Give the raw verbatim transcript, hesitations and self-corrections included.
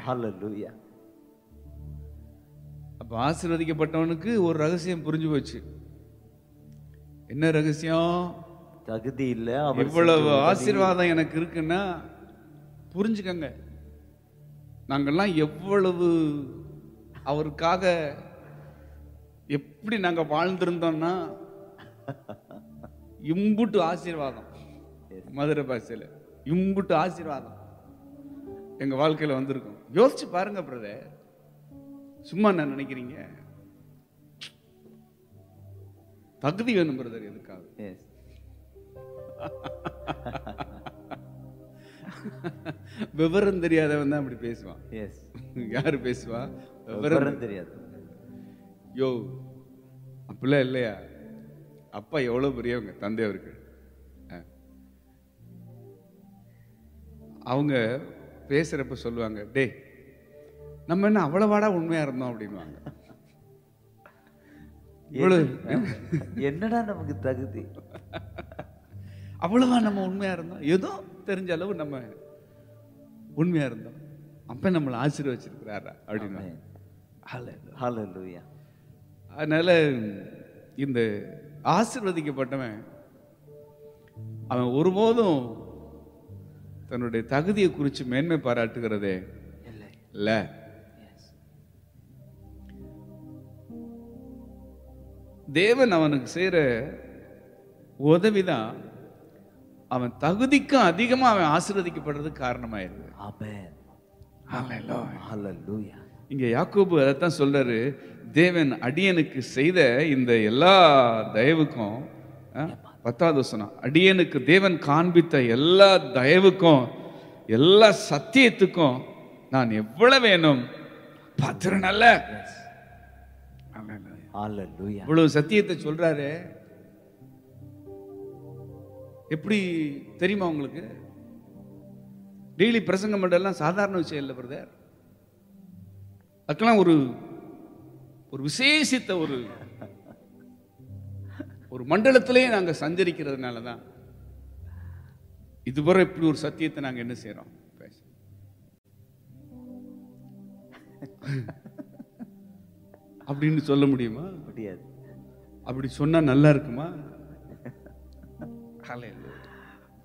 ஹல்லேலூயா. அப்ப ஆசீர்வதிக்கப்பட்டவனுக்கு ஒரு ரகசியம் புரிஞ்சு போச்சு. என்ன ரகசியம்? தகுதி இல்ல, இவ்வளவு ஆசீர்வாதம் எனக்கு இருக்குன்னா புரிஞ்சுக்கங்க, நாங்கெல்லாம் எவ்வளவு அவருக்காக எப்படி நாங்க வாழ்ந்திருந்தோம்னா இம்புட்டு ஆசீர்வாதம். மதுரை பாஷையில இம்புட்டு ஆசீர்வாதம் எங்க வாழ்க்கையில வந்திருக்கும். யோசிச்சு பாருங்க பிரதர். சும்மா என்ன நினைக்கிறீங்க? தகுதி வேணும் பிரதர். எதுக்காக? விவரம் தெரியாதவன் தான் அப்படி பேசுவான். யாரு பேசுவா? விவரம் தெரியாது. யோ அப்படிலாம் இல்லையா? அப்பா எவ்வளவு பெரியவங்க, தந்தை அவர்கள். அவங்க பேசுறப்ப சொல்லுவாங்க, டே நம்ம என்ன அவ்வளவாடா உண்மையா இருந்தோம் அப்படின்வாங்க. என்னடா நமக்கு தகுதி, அவ்வளவா நம்ம உண்மையா இருந்தோம், ஏதோ தெரிஞ்ச அளவு நம்ம உண்மையா இருந்தோம், அப்ப நம்மளை ஆசீர்வச்சிருக்கிறாரா அப்படின்னு. அதனால இந்த ஆசீர்வதிக்கப்பட்டவன் அவன் ஒருபோதும் தன்னுடைய தகுதியை குறித்து மேன்மை பாராட்டுகிறதே இல்ல. தேவன் அவனுக்கு செய்யற உதவிதான் அவன் தகுதிக்கு அதிகமா அவன் ஆசீர்வதிக்கப்படுறதுக்கு காரணமாயிருக்கு. இங்க யாக்கோபு அதைத்தான் சொல்றாரு, தேவன் அடியனுக்கு செய்த இந்த எல்லா தயவுக்கும், பத்தாவது வசனம், அடியனுக்கு தேவன் காண்பித்த எல்லா தயவுக்கும் எல்லா சத்தியத்துக்கும் நான் எவ்வளவு வேணும் பாத்திரம் நல்ல. இவ்வளவு சத்தியத்தை சொல்றாரு. எப்படி தெரியுமா உங்களுக்கு? டெய்லி பிரசங்கம் பண்றதெல்லாம் சாதாரண விஷயம் இல்லை பிரதர். அதுக்கெல்லாம் ஒரு ஒரு விசேஷித்த ஒரு ஒரு மண்டலத்திலே நாங்க சஞ்சரிக்கிறதுனாலதான் இதுவரை இப்படி ஒரு சத்தியத்தை நாங்க என்ன செய்யறோம். அப்படின்னு சொல்ல முடியுமா? முடியாது. அப்படி சொன்னா நல்லா இருக்குமா?